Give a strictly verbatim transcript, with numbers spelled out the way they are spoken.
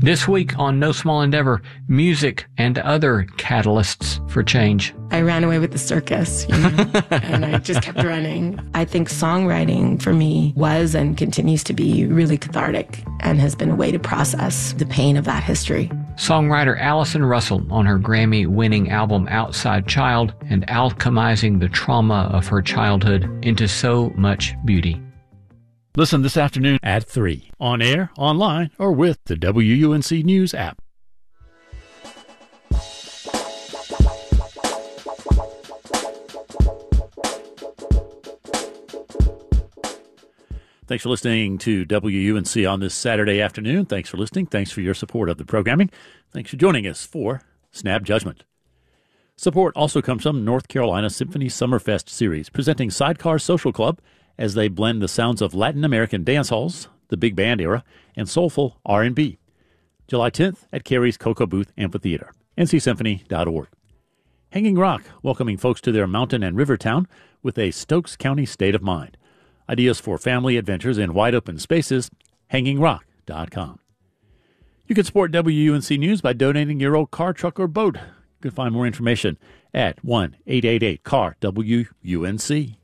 This week on No Small Endeavor, music and other catalysts for change. I ran away with the circus, you know, and I just kept running. I think songwriting for me was and continues to be really cathartic and has been a way to process the pain of that history. Songwriter Allison Russell on her Grammy-winning album Outside Child and alchemizing the trauma of her childhood into so much beauty. Listen this afternoon at three, on air, online, or with the W U N C News app. Thanks for listening to W U N C on this Saturday afternoon. Thanks for listening. Thanks for your support of the programming. Thanks for joining us for Snap Judgment. Support also comes from North Carolina Symphony Summerfest Series, presenting Sidecar Social Club as they blend the sounds of Latin American dance halls, the big band era, and soulful R and B. July tenth at Cary's Cocoa Booth Amphitheater, N C symphony dot org. Hanging Rock, welcoming folks to their mountain and river town with a Stokes County state of mind. Ideas for family adventures in wide open spaces, hanging rock dot com. You can support W U N C News by donating your old car, truck, or boat. You can find more information at one eight eight eight C A R W U N C.